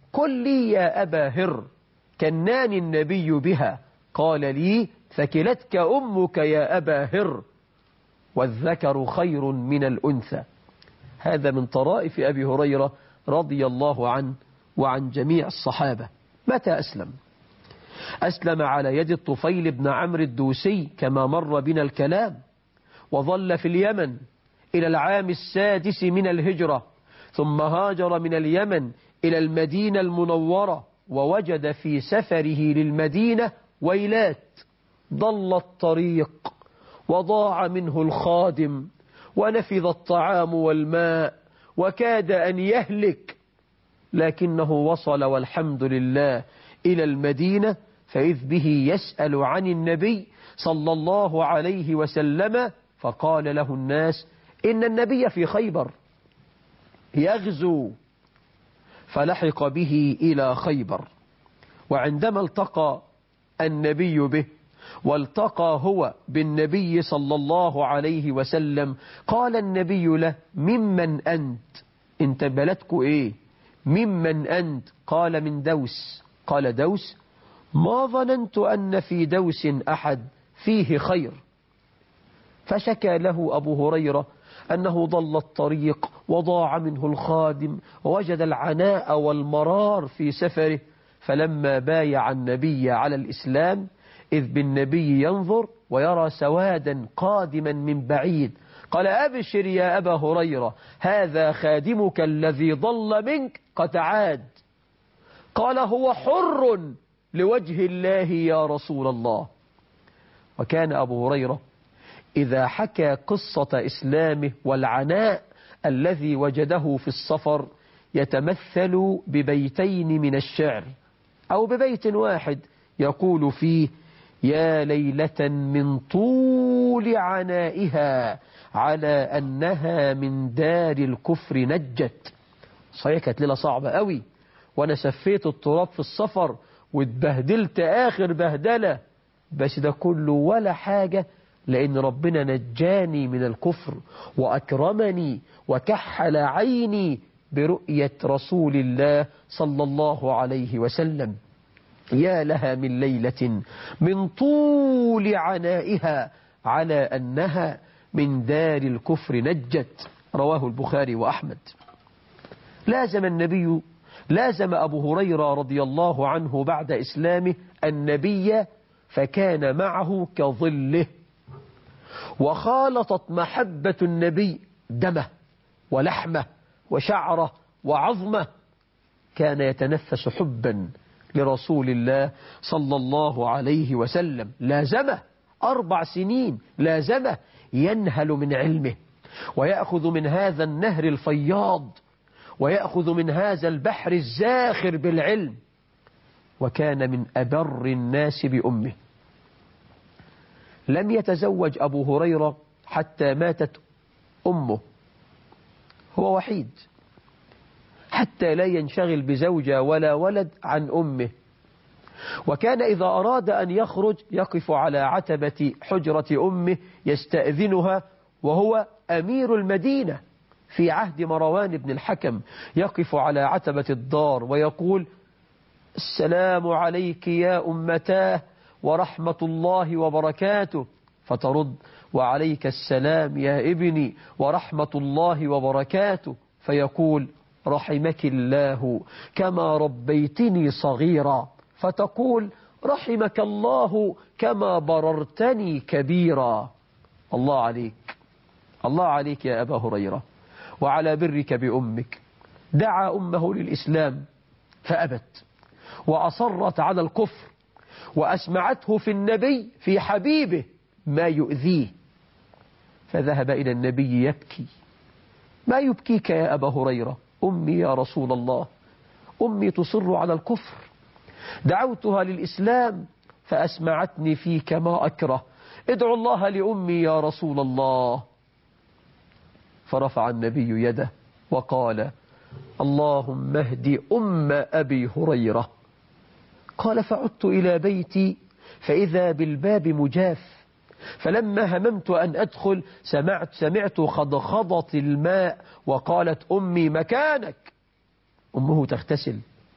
قل لي يا أبا هر كناني النبي بها، قال لي ثكلتك أمك يا أبا هر، والذكر خير من الأنثى. هذا من طرائف أبي هريرة رضي الله عنه وعن جميع الصحابة. متى أسلم؟ أسلم على يد الطفيل بن عمرو الدوسي كما مر بنا الكلام، وظل في اليمن إلى العام 6 من الهجرة، ثم هاجر من اليمن إلى المدينة المنورة، ووجد في سفره للمدينة ويلات، ضل الطريق وضاع منه الخادم ونفذ الطعام والماء وكاد أن يهلك، لكنه وصل والحمد لله إلى المدينة، فإذ به يسأل عن النبي صلى الله عليه وسلم، فقال له الناس إن النبي في خيبر يغزو، فلحق به إلى خيبر. وعندما التقى النبي به والتقى هو بالنبي صلى الله عليه وسلم، قال النبي له ممن أنت؟ انت بلدك ايه؟ ممن أنت؟ قال من دوس. قال دوس؟ ما ظننت أن في دوس أحد فيه خير. فشكى له أبو هريرة أنه ضل الطريق وضاع منه الخادم ووجد العناء والمرار في سفره، فلما بايع النبي على الإسلام إذ بالنبي ينظر ويرى سوادا قادما من بعيد، قال أبشر يا أبا هريرة، هذا خادمك الذي ضل منك قد عاد. قال هو حر لوجه الله يا رسول الله. وكان أبو هريرة إذا حكى قصة إسلامه والعناء الذي وجده في السفر يتمثل ببيتين من الشعر، أو ببيت واحد يقول فيه يا ليلة من طول عنائها على أنها من دار الكفر نجت. صحيح كانت ليلة صعبة قوي، وأنا سفيت التراب في السفر واتبهدلت آخر بهدلة، بس ده كله ولا حاجة، لأن ربنا نجاني من الكفر وأكرمني وكحل عيني برؤية رسول الله صلى الله عليه وسلم. يا لها من ليلة من طول عنائها على أنها من دار الكفر نجت، رواه البخاري وأحمد. لازم أبو هريرة رضي الله عنه بعد إسلامه النبي، فكان معه كظله، وخالطت محبة النبي دمه ولحمه وشعره وعظمه، كان يتنفس حبا لرسول الله صلى الله عليه وسلم. لازمه 4 سنين، لازمه ينهل من علمه ويأخذ من هذا النهر الفياض ويأخذ من هذا البحر الزاخر بالعلم، وكان من أبر الناس بأمه. لم يتزوج أبو هريرة حتى ماتت أمه، هو وحيد، حتى لا ينشغل بزوجة ولا ولد عن أمه. وكان إذا أراد أن يخرج يقف على عتبة حجرة أمه يستأذنها، وهو أمير المدينة في عهد مروان بن الحكم، يقف على عتبة الدار ويقول السلام عليك يا أمتاه ورحمة الله وبركاته، فترد وعليك السلام يا ابني ورحمة الله وبركاته، فيقول رحمك الله كما ربيتني صغيرا، فتقول رحمك الله كما بررتني كبيرا. الله عليك، الله عليك يا أبا هريرة وعلى برك بأمك. دعا أمه للإسلام فأبت وأصرت على الكفر، وأسمعته في النبي في حبيبه ما يؤذيه، فذهب إلى النبي يبكي. ما يبكيك يا أبا هريرة؟ أمي يا رسول الله، أمي تصر على الكفر، دعوتها للإسلام فأسمعتني فيك ما أكره، ادعو الله لأمي يا رسول الله. فرفع النبي يده وقال اللهم اهد أم أبي هريرة. قال فعدت إلى بيتي فإذا بالباب مجاف، فلما هممت أن أدخل سمعت خضخضة الماء، وقالت أمي مكانك. أمه تغتسل